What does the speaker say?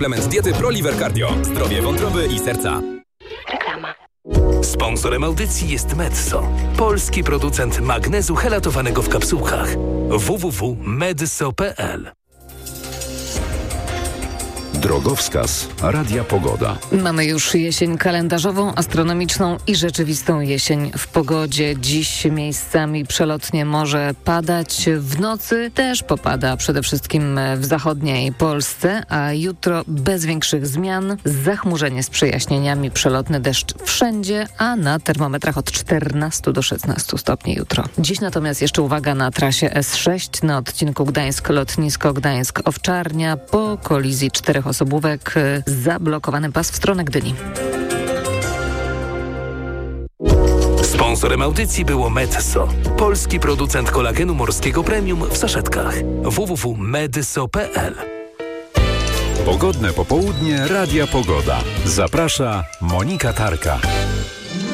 Suplement diety ProLiver Cardio. Zdrowie wątroby i serca. Reklama. Sponsorem audycji jest Medzo, polski producent magnezu helatowanego w kapsułkach. www.medso.pl. Drogowskaz Radia Pogoda. Mamy już jesień kalendarzową, astronomiczną i rzeczywistą jesień. W pogodzie dziś miejscami przelotnie może padać. W nocy też popada, przede wszystkim w zachodniej Polsce, a jutro bez większych zmian. Zachmurzenie z przejaśnieniami, przelotny deszcz wszędzie, a na termometrach od 14 do 16 stopni jutro. Dziś natomiast jeszcze uwaga na trasie S6 na odcinku Gdańsk-Lotnisko Gdańsk-Owczarnia po kolizji 4 osobówek, zablokowany pas w stronę Gdyni. Sponsorem audycji było Medzo, polski producent kolagenu morskiego premium w saszetkach. www.medso.pl. Pogodne popołudnie Radia Pogoda. Zaprasza Monika Tarka.